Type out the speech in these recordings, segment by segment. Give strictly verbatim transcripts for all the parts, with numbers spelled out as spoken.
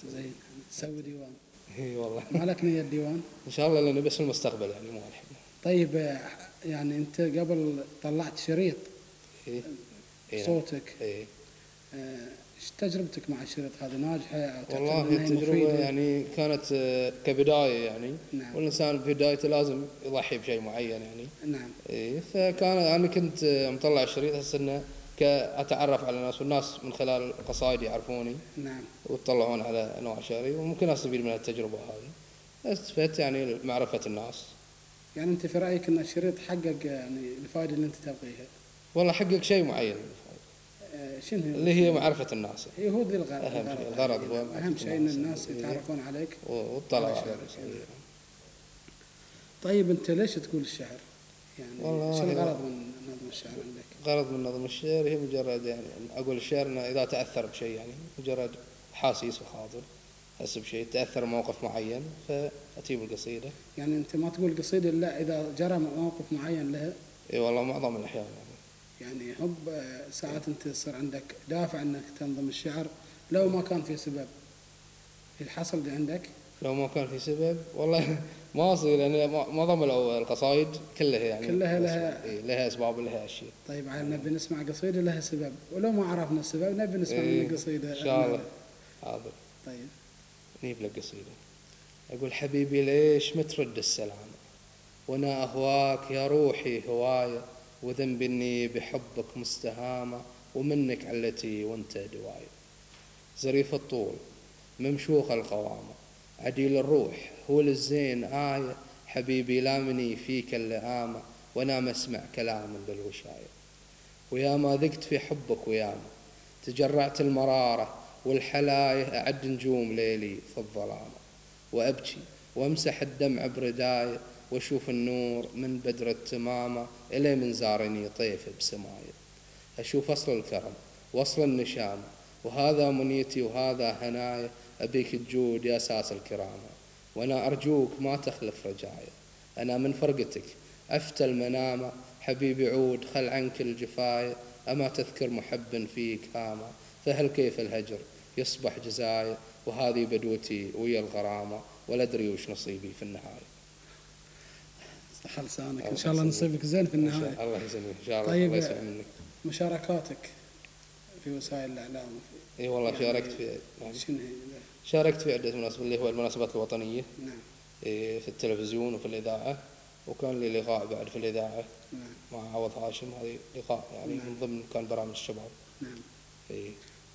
زين، تسوي ديوان. اي والله. ما لك نية ديوان؟ ان شاء الله، لانه بس المستقبل يعني مو الحين. طيب يعني انت قبل طلعت شريط إيه؟ إيه صوتك، إيه؟ ايش تجربتك مع الشريط هذا؟ ناجحة؟ والله التجربة يعني كانت كبداية يعني. نعم. والإنسان ببدايته لازم يضحي بشيء معين يعني. نعم. إيه، فكان أنا كنت مطلع الشريط هسه إنه كأتعرف على الناس، والناس من خلال القصائد يعرفوني. نعم. ويطلعون على أنواع شعري، وممكن أستفيد من التجربة هذه. استفدت يعني معرفة الناس. يعني أنت في رأيك أن الشريط حقق يعني الفائدة اللي أنت تبغيها؟ والله حقق شيء معين. شنو اللي هي معرفة الناس. هي هو ذي الغرض. أهم شيء الغرض هو أهم شيء إن الناس يتعرفون عليك واطلعوا على. طيب أنت ليش تقول الشعر؟ يعني شو الغرض من نظم الشعر عندك؟ غرض من نظم الشعر هي مجرد يعني أقول الشعر إنه إذا تأثر بشيء، يعني مجرد حاسيس وخاطر، أحس بشيء تأثر موقف معين فأتيب القصيدة. يعني أنت ما تقول قصيدة إلا إذا جرى موقف معين لها؟ إي والله معظم الأحيان يعني. يعني هب ساعات أنت يصير عندك دافع أنك تنظم الشعر لو ما كان في سبب. الحصل دي عندك؟ لو ما كان في سبب والله ما أصير، يعني معظم القصائد كلها يعني كلها لها إيه لها أسباب ولها أشياء. طيب عاد نبي نسمع قصيدة لها سبب، ولو ما عرفنا السبب نبي نسمع إيه من قصيدة. إن شاء الله. حاضر. طيب نجيب لك قصيدة. أقول حبيبي ليش ما ترد السلام، وأنا أهواك يا روحي هواية، وذنبي إني بحبك مستهامة، ومنك علتي وأنت دواية. زريف الطول ممشوخ القوامة، عديل الروح هو للزين آية، حبيبي لامني فيك اللئامة، وأنا مسمع كلام بالوشاية. ويا ما ذقت في حبك وياما تجرعت المرارة والحلاية، أعد نجوم ليلي في الظلامة، وأبكي وأمسح الدمع برداية، وأشوف النور من بدر التمامة، إلي من زارني طيف بسماية. أشوف أصل الكرم وأصل النشامة، وهذا منيتي وهذا هنايا، أبيك تجود يا أساس الكرامة، وأنا أرجوك ما تخلف رجايا. أنا من فرقتك أفتى المنامة، حبيبي عود خل عنك الجفاية، أما تذكر محب فيك هامة، فهل كيف الهجر يصبح جزايا، وهذه بدوتي ويا الغرامة، ولا أدري وش نصيبي في النهاية. صح لسانك إن شاء الله نصيبك زين في النهاية. الله يسلمك إن شاء الله. طيب الله يسلمك منك. مشاركاتك في وسائل الإعلام؟ اي والله يعني شاركت في يعني شنو هي؟ شاركت في عدة مناسبات، اللي هو المناسبات الوطنية. نعم. إيه في التلفزيون وفي الإذاعة، وكان لي لقاء بعد في الإذاعة. نعم. مع عوض هاشم، هذه لقاء يعني نعم. من ضمن كان برامج الشباب. نعم. إيه.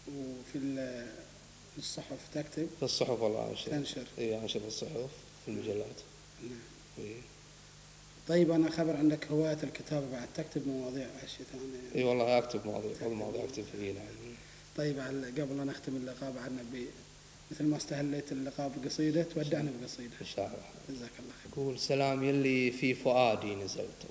وفي الصحف تكتب؟ في الصحف والله أنشر. تنشر؟ إيه أنشر في الصحف في المجلات. نعم. إيه. طيب أنا خبر عندك هواية الكتابة بعد، تكتب مواضيع أشياء ثانية؟ إي والله أكتب مواضيع، بعض المواضيع أكتب فيه. نعم. طيب قبل أن نختم اللقاء بعد نبي مثل ما استهليت اللقاء بقصيدة تودعنا بقصيدة. إن شاء الله. جزاك الله خير. قول سلام يلي في فؤادي نزلتوا،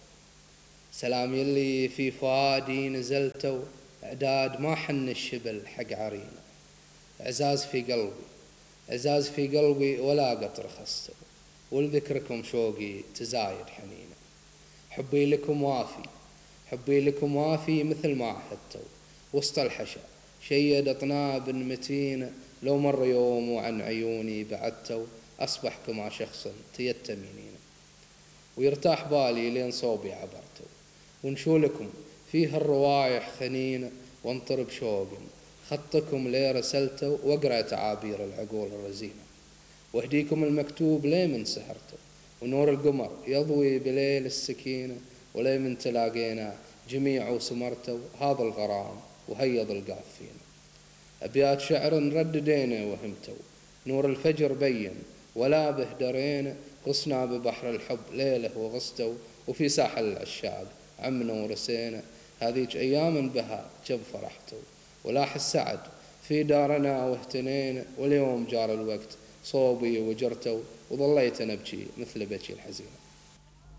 سلام يلي في فؤادي نزلتوا، إعداد ما حن الشبل حق عرينا، عزاز في قلبي عزاز في قلبي ولا قطر خستوا، ولذكركم شوقي تزايد حنينه، حبي لكم وافي حبي لكم وافي مثل ما عهدتوا، وسط الحشا شيد أطناب متينة، لو مر يوم وعن عيوني بعدتوا، أصبح كما شخص تيتمينين، ويرتاح بالي لين صوبي عبرتوا، ونشولكم فيه الروايح خنينة، وانطر بشوق خطكم لي رسلتوا، واقرأ تعابير العقول الرزينة، واهديكم المكتوب لي من سهرتوا، ونور القمر يضوي بليل السكينة، ولي من تلاقينا جميع وسمرتوا، هذا الغرام وهيض القاف فينا، أبيات شعر رددينا وهمتوا، نور الفجر بين ولا به درينا، غصنا ببحر الحب ليله وغصتوا، وفي ساحل العشاق عمنا ورسينا، هذيك أيام بها جب فرحتوا، ولاح السعد في دارنا واهتنينا، واليوم جار الوقت صوبي وجرتوا، وظليت نبكي مثل بكي الحزينة.